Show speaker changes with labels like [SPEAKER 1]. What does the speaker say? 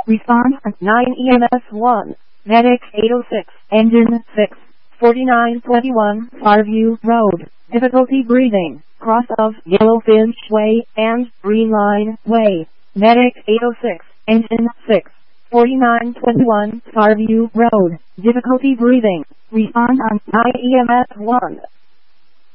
[SPEAKER 1] Response 9 EMS 1. Medic 806. Engine 6. 4921 Farview Road. Difficulty breathing. Cross of Yellowfinch Way and Green Line Way. Medic 806. Engine 6. 4921 Farview Road. Difficulty breathing. Respond on 9 EMS 1.